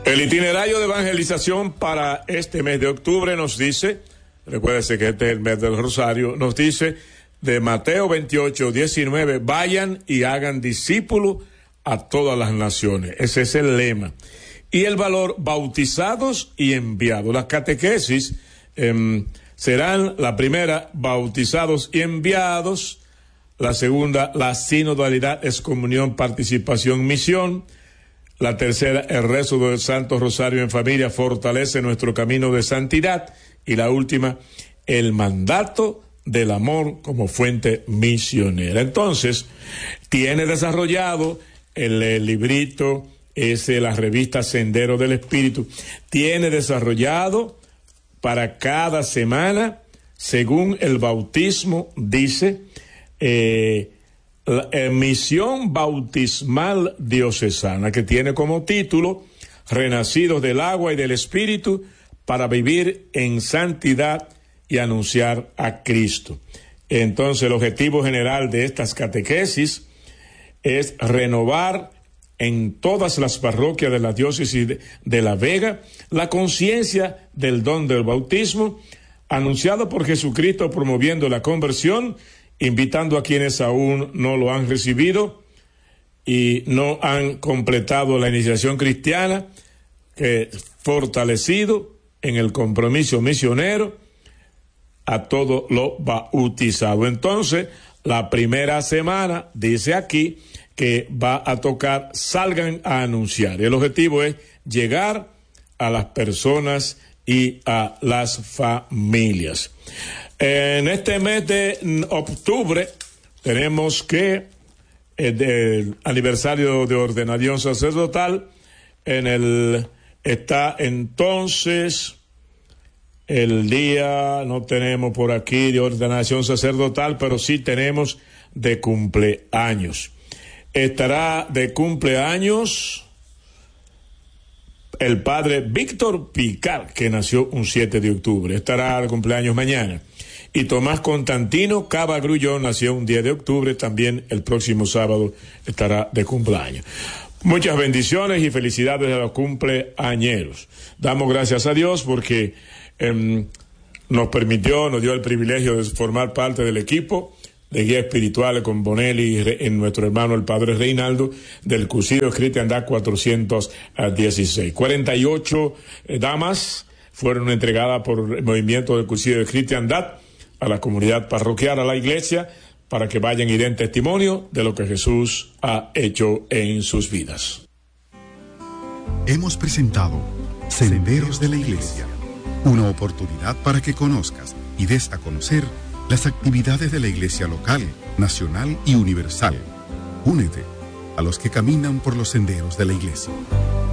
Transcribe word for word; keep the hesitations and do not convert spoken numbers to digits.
El itinerario de evangelización para este mes de octubre nos dice, recuérdese que este es el mes del Rosario, nos dice de Mateo veintiocho, diecinueve, vayan y hagan discípulos a todas las naciones. Ese es el lema. Y el valor, bautizados y enviados. Las catequesis eh, serán la primera, bautizados y enviados. La segunda, la sinodalidad, excomunión, participación, misión. La tercera, el rezo del Santo Rosario en familia fortalece nuestro camino de santidad. Y la última, el mandato del amor como fuente misionera. Entonces, tiene desarrollado el, el librito, es la revista Sendero del Espíritu, tiene desarrollado para cada semana, según el bautismo, dice, eh, la eh, misión bautismal diocesana, que tiene como título Renacidos del agua y del Espíritu para vivir en santidad y anunciar a Cristo. Entonces, el objetivo general de estas catequesis es renovar en todas las parroquias de la diócesis de, de La Vega la conciencia del don del bautismo, anunciado por Jesucristo, promoviendo la conversión, invitando a quienes aún no lo han recibido y no han completado la iniciación cristiana, que fortalecido en el compromiso misionero a todo lo bautizado. Entonces, la primera semana, dice aquí, que va a tocar, salgan a anunciar. El objetivo es llegar a las personas y a las familias. En este mes de octubre tenemos que el aniversario de ordenación sacerdotal. En el está entonces el día, no tenemos por aquí de ordenación sacerdotal, pero sí tenemos de cumpleaños. Estará de cumpleaños el padre Víctor Picar, que nació un siete de octubre. Estará de cumpleaños mañana. Y Tomás Constantino Cava Grullón nació un diez de octubre, también el próximo sábado estará de cumpleaños. Muchas bendiciones y felicidades a los cumpleañeros. Damos gracias a Dios porque eh, nos permitió, nos dio el privilegio de formar parte del equipo de guía espiritual con Bonelli y en nuestro hermano el padre Reinaldo del Cursillo de Cristiandad cuatrocientos dieciséis. cuarenta y ocho eh, damas fueron entregadas por el movimiento del Cursillo de Cristiandad a la comunidad parroquial, a la iglesia, para que vayan y den testimonio de lo que Jesús ha hecho en sus vidas. Hemos presentado Senderos de la Iglesia, una oportunidad para que conozcas y des a conocer las actividades de la Iglesia local, nacional y universal. Únete a los que caminan por los senderos de la Iglesia.